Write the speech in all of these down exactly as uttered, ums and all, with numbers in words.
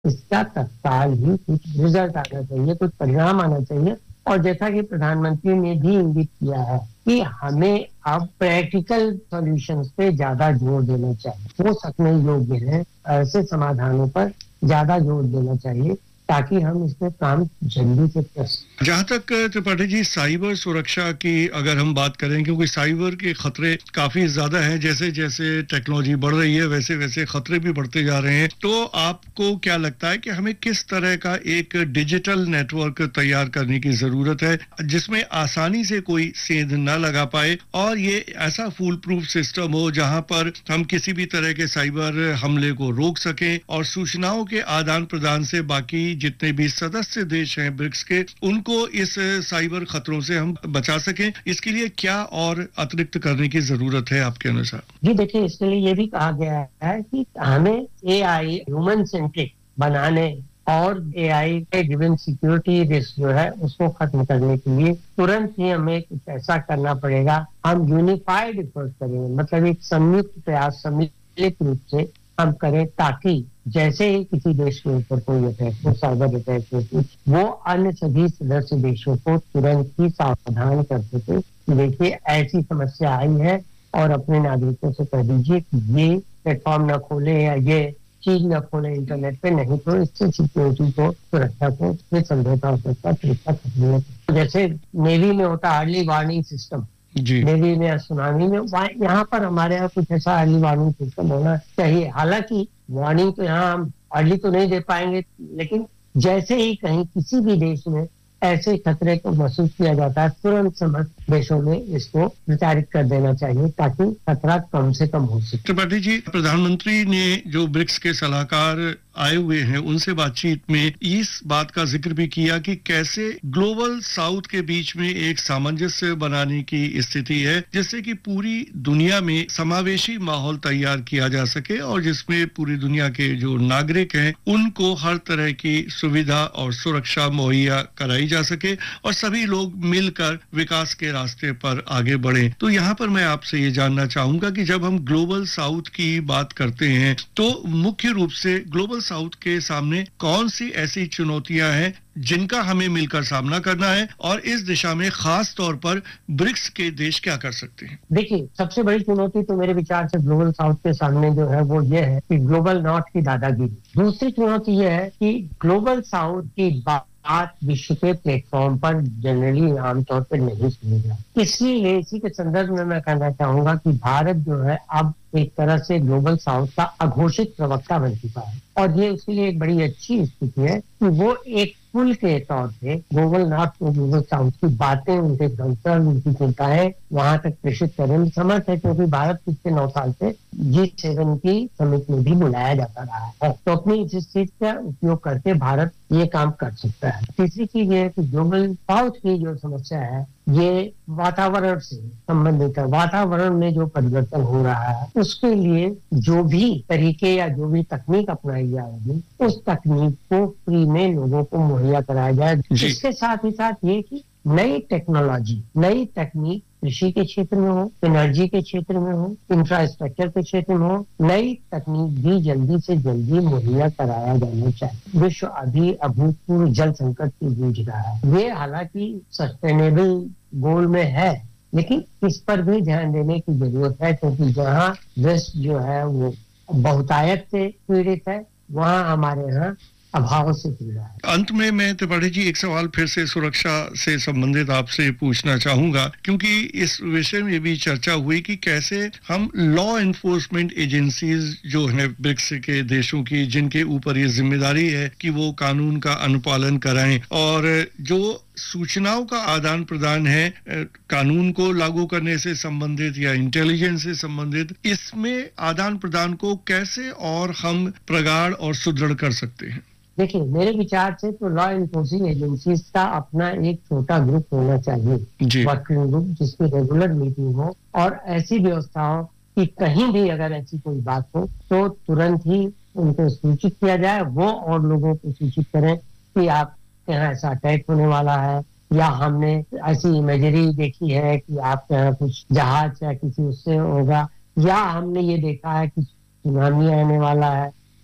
इसका तत्काल ही कुछ रिजल्ट आना चाहिए, कुछ परिणाम आना चाहिए। और जैसा कि प्रधानमंत्री ने भी इंगित किया है कि हमें अब प्रैक्टिकल सॉल्यूशंस पे ज्यादा जोर देना चाहिए, हो सकने योग्य है ऐसे समाधानों पर ज्यादा जोर देना चाहिए ताकि हम इसमें काम जल्दी से कर सकें। जहाँ तक त्रिपाठी जी साइबर सुरक्षा की अगर हम बात करें, क्योंकि साइबर के खतरे काफी ज्यादा हैं, जैसे जैसे टेक्नोलॉजी बढ़ रही है वैसे वैसे खतरे भी बढ़ते जा रहे हैं, तो आपको क्या लगता है कि हमें किस तरह का एक डिजिटल नेटवर्क तैयार करने की जरूरत है जिसमें आसानी से कोई सेंध न लगा पाए और ये ऐसा फूल प्रूफ सिस्टम हो जहां पर हम किसी भी तरह के साइबर हमले को रोक सकें और सूचनाओं के आदान प्रदान से बाकी जितने भी सदस्य देश हैं ब्रिक्स के, उनको इस साइबर खतरों से हम बचा सकें? इसके लिए क्या और अतिरिक्त करने की जरूरत है आपके अनुसार? जी देखिए, इसके लिए ये भी कहा गया है कि हमें एआई ह्यूमन सेंट्रिक बनाने और एआई के गिवन सिक्योरिटी रिस्क जो है उसको खत्म करने के लिए तुरंत ही हमें कुछ ऐसा करना पड़ेगा। हम यूनिफाइड एफर्ट करेंगे, मतलब एक संयुक्त प्रयास सम्मिलित रूप से हम करें ताकि जैसे ही किसी देश के ऊपर कोई अटैक हो, साइबर अटैक हो, वो अन्य सभी सदस्य देशों को तुरंत ही सावधान कर सके। देखिए ऐसी समस्या आई है और अपने नागरिकों से कह दीजिए कि ये प्लेटफॉर्म न खोले या ये चीज न खोले इंटरनेट पे, नहीं तो इससे सिक्योरिटी को, सुरक्षा को समझौता हो सकता है, सुरक्षा खत्म हो। जैसे नेवी में होता है अर्ली वार्निंग सिस्टम, नेवी में, सुनामी में, यहाँ पर हमारे यहाँ कुछ ऐसा अर्ली वार्निंग सिस्टम होना चाहिए। हालांकि वार्निंग तो यहाँ हम अर्ली तो नहीं दे पाएंगे, लेकिन जैसे ही कहीं किसी भी देश में ऐसे खतरे को महसूस किया जाता है, तुरंत समस्त देशों में इसको प्रचारित कर देना चाहिए ताकि खतरा कम से कम हो सके। त्रिपाठी जी, प्रधानमंत्री ने जो ब्रिक्स के सलाहकार आए हुए हैं उनसे बातचीत में इस बात का जिक्र भी किया कि कैसे ग्लोबल साउथ के बीच में एक सामंजस्य बनाने की स्थिति है जिससे कि पूरी दुनिया में समावेशी माहौल तैयार किया जा सके और जिसमें पूरी दुनिया के जो नागरिक हैं उनको हर तरह की सुविधा और सुरक्षा मुहैया कराई जा सके और सभी लोग मिलकर विकास के रास्ते पर आगे बढ़े। तो यहाँ पर मैं आपसे ये जानना चाहूंगा कि जब हम ग्लोबल साउथ की बात करते हैं तो मुख्य रूप से ग्लोबल साउथ के सामने कौन सी ऐसी चुनौतियां हैं जिनका हमें मिलकर सामना करना है और इस दिशा में खास तौर पर ब्रिक्स के देश क्या कर सकते हैं? देखिए, सबसे बड़ी चुनौती तो मेरे विचार से ग्लोबल साउथ के सामने जो है वो ये है कि ग्लोबल नॉर्थ की दादागिरी। दूसरी चुनौती ये है कि ग्लोबल साउथ की बात आज विश्व के प्लेटफॉर्म पर जनरली आमतौर पर नहीं सुनी जाती। इसलिए इसी के संदर्भ में मैं कहना चाहूंगा कि भारत जो है अब एक तरह से ग्लोबल साउथ का अघोषित प्रवक्ता बन चुका है और ये उसके लिए एक बड़ी अच्छी स्थिति है कि वो एक पुल के तौर पे ग्लोबल नॉर्थ और ग्लोबल साउथ की बातें, उनके कंसर्न, उनकी चिंताएं वहां तक प्रेषित करने में समर्थ है, क्योंकि भारत पिछले नौ साल से जी सेवन की समिट में भी बुलाया जाता रहा है, तो अपनी इस चीज का उपयोग करके भारत ये काम कर सकता है। तीसरी चीज ये है कि ग्लोबल साउथ की जो समस्या है ये वातावरण से संबंधित है। वातावरण में जो परिवर्तन हो रहा है उसके लिए जो भी तरीके या जो भी तकनीक अपनाई जाएगी उस तकनीक को फ्री में लोगों को मुहैया कराया जाए। इसके साथ ही साथ ये कि नई टेक्नोलॉजी, नई तकनीक कृषि के क्षेत्र में हो, एनर्जी के क्षेत्र में हो, इंफ्रास्ट्रक्चर के क्षेत्र में हो, नई तकनीक भी जल्दी से जल्दी मुहैया कराया जाना चाहिए। विश्व अभी अभूतपूर्व जल संकट से जूझ रहा है। ये हालांकि सस्टेनेबल गोल में है, लेकिन इस पर भी ध्यान देने की जरूरत है, क्योंकि जहाँ वेस्ट जो है वो बहुतायत से पीड़ित है, वहाँ हमारे यहाँ अभाव से पीड़ा है। अंत में मैं त्रिपाठी जी एक सवाल फिर से सुरक्षा से संबंधित आपसे पूछना चाहूंगा, क्योंकि इस विषय में भी चर्चा हुई कि कैसे हम लॉ एनफोर्समेंट एजेंसीज जो है ब्रिक्स के देशों की, जिनके ऊपर ये जिम्मेदारी है कि वो कानून का अनुपालन कराएं और जो सूचनाओं का आदान प्रदान है कानून को लागू करने से संबंधित या इंटेलिजेंस से संबंधित, इसमें आदान प्रदान को कैसे और हम प्रगाढ़ और सुदृढ़ कर सकते हैं? देखिए, मेरे विचार से तो लॉ एनफोर्सिंग एजेंसीज का अपना एक छोटा ग्रुप होना चाहिए, वर्किंग ग्रुप, जिसकी रेगुलर मीटिंग हो और ऐसी व्यवस्था हो कि कहीं भी अगर ऐसी कोई बात हो तो तुरंत ही उनको सूचित किया जाए, वो और लोगों को सूचित करें कि आपके यहाँ ऐसा अटैक होने वाला है, या हमने ऐसी इमेजरी देखी है कि आपके यहाँ कुछ जहाज या किसी उससे होगा, या हमने ये देखा है कि सुनामी आने वाला है,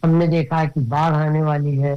हमने देखा है कि बाढ़ आने वाली है,